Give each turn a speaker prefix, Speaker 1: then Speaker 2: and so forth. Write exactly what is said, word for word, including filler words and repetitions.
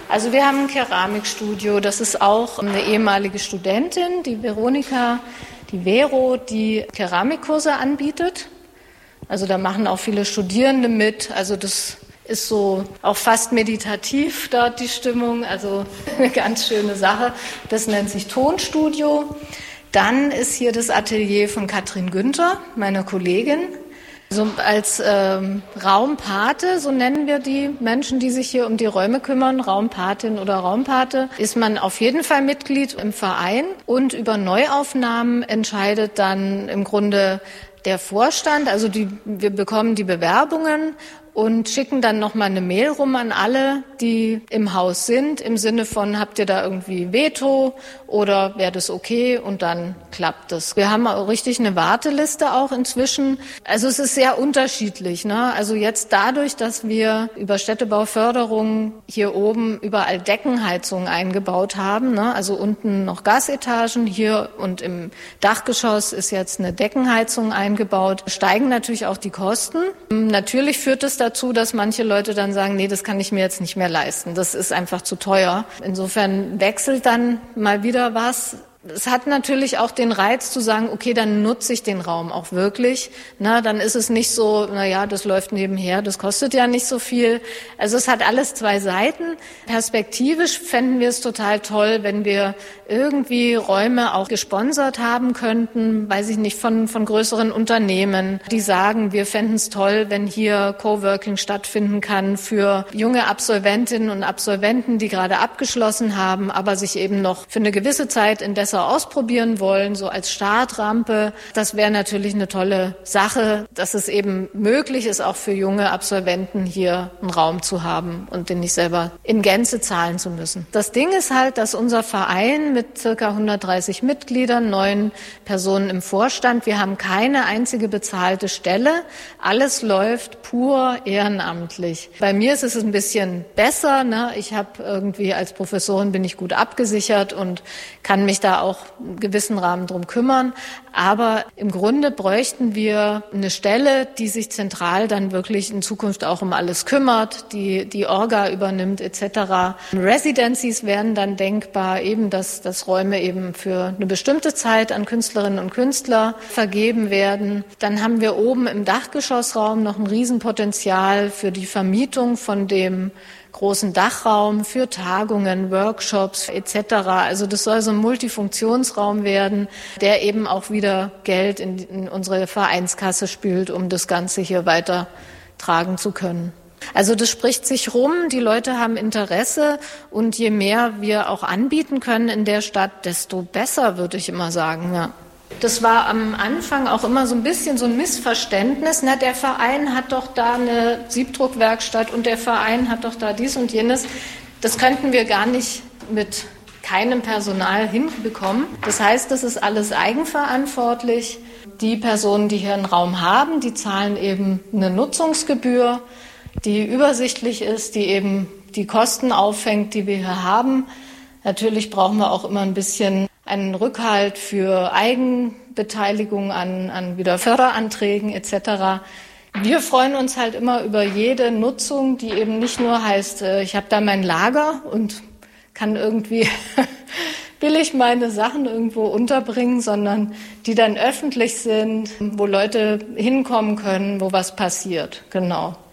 Speaker 1: Also wir haben ein Keramikstudio, das ist auch eine ehemalige Studentin, die Veronika, die Vero, die Keramikkurse anbietet. Also da machen auch viele Studierende mit, also das ist so auch fast meditativ dort die Stimmung, also eine ganz schöne Sache. Das nennt sich Tonstudio. Dann ist hier das Atelier von Katrin Günther, meiner Kollegin. So als ähm, Raumpate, so nennen wir die Menschen, die sich hier um die Räume kümmern, Raumpatin oder Raumpate, ist man auf jeden Fall Mitglied im Verein und über Neuaufnahmen entscheidet dann im Grunde der Vorstand. Also die, wir bekommen die Bewerbungen und schicken dann nochmal eine Mail rum an alle, die im Haus sind, im Sinne von, habt ihr da irgendwie Veto oder wäre das okay? Und dann klappt das. Wir haben auch richtig eine Warteliste auch inzwischen. Also es ist sehr unterschiedlich, ne? Also jetzt dadurch, dass wir über Städtebauförderung hier oben überall Deckenheizungen eingebaut haben, ne? Also unten noch Gasetagen, hier und im Dachgeschoss ist jetzt eine Deckenheizung eingebaut, steigen natürlich auch die Kosten. Natürlich führt es dazu, dass manche Leute dann sagen, nee, das kann ich mir jetzt nicht mehr leisten. Das ist einfach zu teuer. Insofern wechselt dann mal wieder was. Es hat natürlich auch den Reiz zu sagen, okay, dann nutze ich den Raum auch wirklich. Na, dann ist es nicht so, na ja, das läuft nebenher, das kostet ja nicht so viel. Also es hat alles zwei Seiten. Perspektivisch fänden wir es total toll, wenn wir irgendwie Räume auch gesponsert haben könnten, weiß ich nicht, von, von größeren Unternehmen, die sagen, wir fänden es toll, wenn hier Coworking stattfinden kann für junge Absolventinnen und Absolventen, die gerade abgeschlossen haben, aber sich eben noch für eine gewisse Zeit in Dessau ausprobieren wollen, so als Startrampe. Das wäre natürlich eine tolle Sache, dass es eben möglich ist, auch für junge Absolventen hier einen Raum zu haben und den nicht selber in Gänze zahlen zu müssen. Das Ding ist halt, dass unser Verein mit circa hundertdreißig Mitgliedern, neun Personen im Vorstand, wir haben keine einzige bezahlte Stelle. Alles läuft pur ehrenamtlich. Bei mir ist es ein bisschen besser, ne? Ich habe irgendwie als Professorin bin ich gut abgesichert und kann mich da auch einen gewissen Rahmen drum kümmern. Aber im Grunde bräuchten wir eine Stelle, die sich zentral dann wirklich in Zukunft auch um alles kümmert, die die Orga übernimmt et cetera. Residencies wären dann denkbar, eben dass, dass Räume eben für eine bestimmte Zeit an Künstlerinnen und Künstler vergeben werden. Dann haben wir oben im Dachgeschossraum noch ein Riesenpotenzial für die Vermietung von dem großen Dachraum für Tagungen, Workshops et cetera. Also das soll so ein Multifunktionsraum werden, der eben auch wieder Geld in, in unsere Vereinskasse spült, um das Ganze hier weiter tragen zu können. Also das spricht sich rum, die Leute haben Interesse und je mehr wir auch anbieten können in der Stadt, desto besser, würde ich immer sagen, ja. Das war am Anfang auch immer so ein bisschen so ein Missverständnis. Na, der Verein hat doch da eine Siebdruckwerkstatt und der Verein hat doch da dies und jenes. Das könnten wir gar nicht mit keinem Personal hinbekommen. Das heißt, das ist alles eigenverantwortlich. Die Personen, die hier einen Raum haben, die zahlen eben eine Nutzungsgebühr, die übersichtlich ist, die eben die Kosten auffängt, die wir hier haben. Natürlich brauchen wir auch immer ein bisschen einen Rückhalt für Eigenbeteiligung an, an wieder Förderanträgen et cetera. Wir freuen uns halt immer über jede Nutzung, die eben nicht nur heißt, ich habe da mein Lager und kann irgendwie billig meine Sachen irgendwo unterbringen, sondern die dann öffentlich sind, wo Leute hinkommen können, wo was passiert. Genau.